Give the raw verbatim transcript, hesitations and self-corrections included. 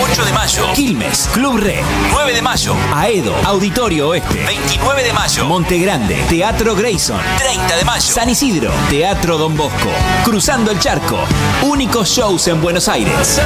ocho de mayo. Quilmes, Club Re. nueve de mayo. Aedo, Auditorio Oeste. veintinueve de mayo. Monte Grande, Teatro Grayson. treinta de mayo. San Isidro, Teatro Don Bosco. Cruzando el Charco. Únicos shows en Buenos Aires.